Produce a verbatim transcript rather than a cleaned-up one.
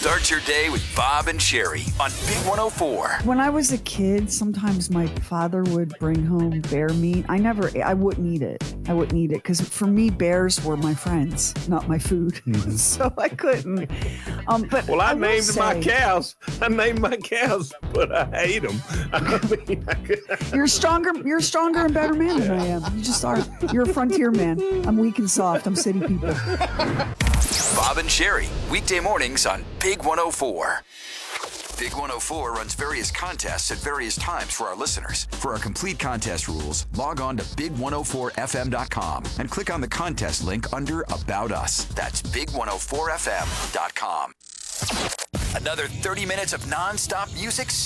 Start your day with Bob and Sherry on Big one oh four. When I was a kid, sometimes my father would bring home bear meat. I never, I wouldn't eat it. I wouldn't eat it because for me, bears were my friends, not my food. Mm-hmm. So I couldn't. Um, but well, I, I named say, my cows. I named my cows, but I hate them. I mean, I you're stronger. You're a stronger and better man than I am. You just are. You're a frontier man. I'm weak and soft. I'm city people. Bob and Sherry, weekday mornings on Big one oh four. Big one oh four runs various contests at various times for our listeners. For our complete contest rules, log on to big one oh four f m dot com and click on the contest link under About Us. That's big one oh four f m dot com. Another thirty minutes of nonstop music